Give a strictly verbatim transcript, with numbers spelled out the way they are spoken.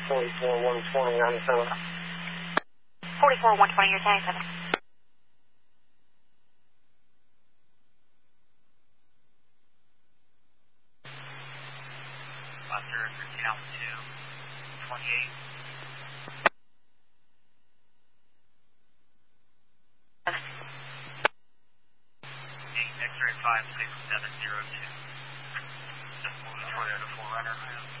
forty-four one twenty on the seven. forty-four one twenty, you're saying seven. Buster, thirteen altitude, twenty-eight. X-ray five six seven zero two. Just moving Toyota four runner.